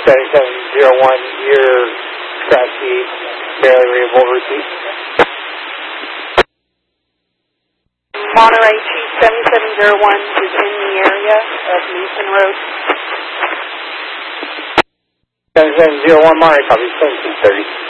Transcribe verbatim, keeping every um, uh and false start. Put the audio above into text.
seven seven zero one, your crash speed, barely readable, repeat. Monterey Chief seven seven zero one is in the area of Mason Road. seven seven zero one, Monterey, copy, seventeen thirty.